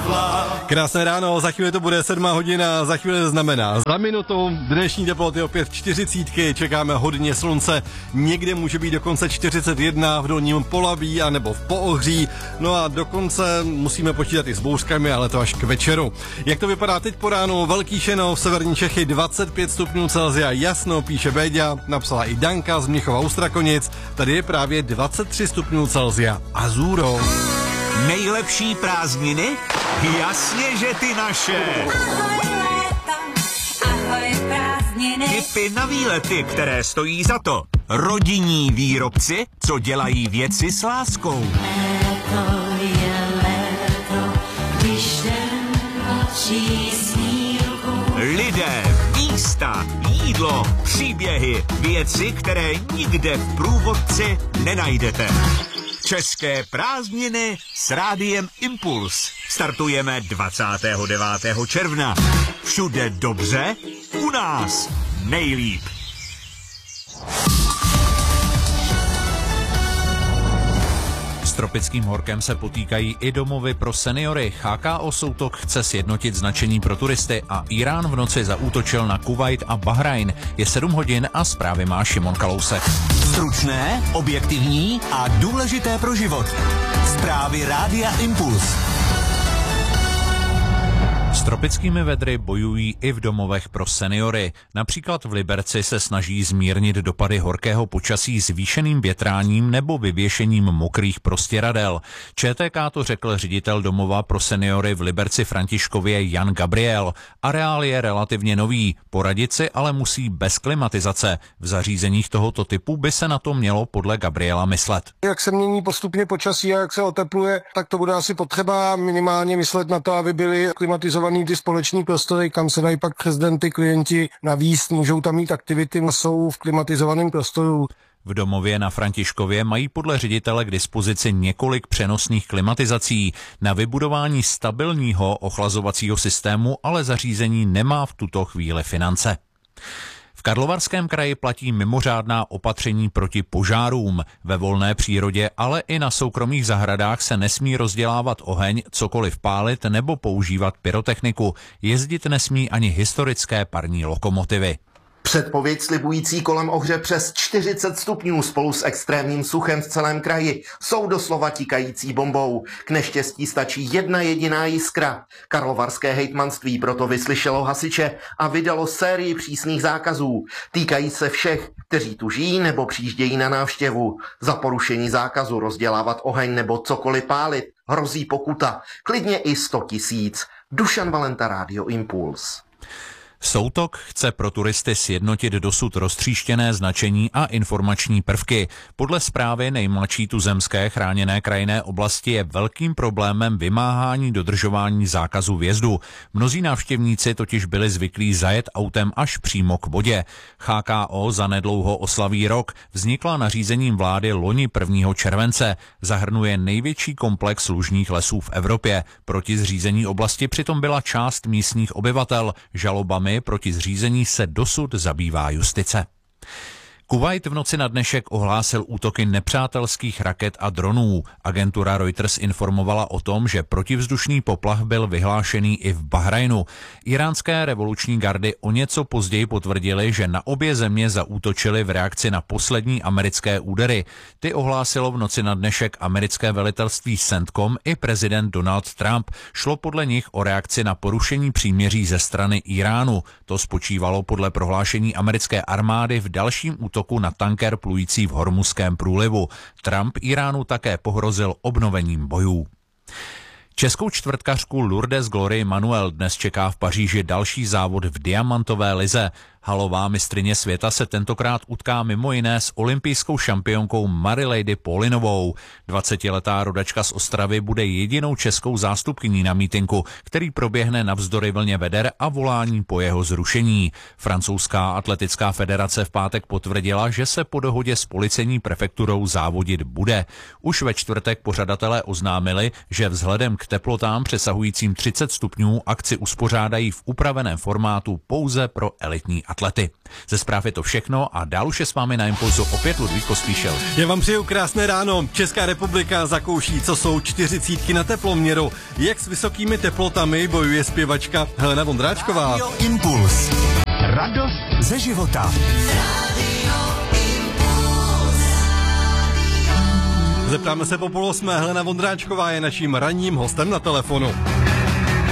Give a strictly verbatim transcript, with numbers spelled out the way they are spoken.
Krásné ráno, za chvíli to bude sedmá hodina, za chvíli znamená. Za minutu dnešní teploty opět čtyřicítky, čekáme hodně slunce, někde může být dokonce čtyřicet jedna v Dolním Polabí a nebo v Poohří, no a dokonce musíme počítat i s bouřkami, ale to až k večeru. Jak to vypadá teď po ránu? Velký Šenov, severní Čechy, dvacet pět stupňů Celsia, jasno, píše Béďa, napsala i Danka z Mnichova u Strakonic, tady je právě dvacet tři stupňů Celsia. Azuro. Nejlepší prázdniny? Jasně, že ty naše. Ahoj léto, ahoj prázdniny. Tipy na výlety, které stojí za to. Rodinní výrobci, co dělají věci s láskou. Léto je léto, když den očí snílku. Lidé, místa, jídlo, příběhy, věci, které nikde v průvodci nenajdete. České prázdniny s Rádiem Impuls. Startujeme dvacátého devátého června. Všude dobře, u nás nejlíp. S tropickým horkem se potýkají i domovy pro seniory. H K O Soutok chce sjednotit značení pro turisty a Irán v noci zaútočil na Kuvajt a Bahrajn. Je sedm hodin a zprávy má Šimon Kalousek. Stručné, objektivní a důležité pro život. Zprávy Rádia Impuls. S tropickými vedry bojují i v domovech pro seniory. Například v Liberci se snaží zmírnit dopady horkého počasí zvýšeným větráním nebo vyvěšením mokrých prostěradel. Č T K to řekl ředitel domova pro seniory v Liberci Františkově Jan Gabriel. Areál je relativně nový, poradit si ale musí bez klimatizace. V zařízeních tohoto typu by se na to mělo podle Gabriela myslet. Jak se mění postupně počasí a jak se otepluje, tak to bude asi potřeba minimálně myslet na to, aby byly klimatizované ty společní prostory, kam se dají pak přes den ty klienti navíst, můžou tam mít aktivity, jsou v klimatizovaném prostoru. V domově na Františkově mají podle ředitele k dispozici několik přenosných klimatizací. Na vybudování stabilního ochlazovacího systému ale zařízení nemá v tuto chvíli finance. V Karlovarském kraji platí mimořádná opatření proti požárům. Ve volné přírodě, ale i na soukromých zahradách se nesmí rozdělávat oheň, cokoliv pálit nebo používat pyrotechniku. Jezdit nesmí ani historické parní lokomotivy. Předpověď slibující kolem Ohře přes čtyřicet stupňů spolu s extrémním suchem v celém kraji jsou doslova tikající bombou. K neštěstí stačí jedna jediná jiskra. Karlovarské hejtmanství proto vyslyšelo hasiče a vydalo sérii přísných zákazů. Týkají se všech, kteří tu žijí nebo přijíždějí na návštěvu. Za porušení zákazu rozdělávat oheň nebo cokoliv pálit hrozí pokuta, klidně i sto tisíc. Dušan Valenta, Rádio Impuls. Soutok chce pro turisty sjednotit dosud roztříštěné značení a informační prvky. Podle zprávy nejmladší tuzemské chráněné krajinné oblasti je velkým problémem vymáhání dodržování zákazu vjezdu. Mnozí návštěvníci totiž byli zvyklí zajet autem až přímo k vodě. H K O zanedlouho oslaví rok. Vznikla nařízením vlády loni prvního července. Zahrnuje největší komplex lužních lesů v Evropě. Proti zřízení oblasti přitom byla část místních obyvatel. Žalobami proti zřízení se dosud zabývá justice. Kuvajt v noci na dnešek ohlásil útoky nepřátelských raket a dronů. Agentura Reuters informovala o tom, že protivzdušný poplach byl vyhlášený i v Bahrajnu. Iránské revoluční gardy o něco později potvrdili, že na obě země zaútočili v reakci na poslední americké údery. Ty ohlásilo v noci na dnešek americké velitelství CENTCOM i prezident Donald Trump. Šlo podle nich o reakci na porušení příměří ze strany Iránu. To spočívalo podle prohlášení americké armády v dalším útoku na tanker plující v Hormuzském průlivu. Trump Iránu také pohrozil obnovením bojů. Českou čtvrtkařku Lourdes Glory Manuel dnes čeká v Paříži další závod v diamantové lize. Halová mistryně světa se tentokrát utká mimo jiné s olympijskou šampionkou Marilady Paulinovou. dvacetiletá rodačka z Ostravy bude jedinou českou zástupkyní na mítinku, který proběhne navzdory vlně veder a volání po jeho zrušení. Francouzská atletická federace v pátek potvrdila, že se po dohodě s policejní prefekturou závodit bude. Už ve čtvrtek pořadatelé oznámili, že vzhledem k teplotám přesahujícím třicet stupňů akci uspořádají v upraveném formátu pouze pro elitní atlety. Ze zpráv je to všechno a dál už je s vámi na Impulzu opět Ludvík Pospíšil. Já vám přeju krásné ráno. Česká republika zakouší, co jsou čtyřicítky na teploměru. Jak s vysokými teplotami bojuje zpěvačka Helena Vondráčková. Radio Impuls. Radost ze života. Zeptáme se po půl osmé. Helena Vondráčková je naším ranním hostem na telefonu.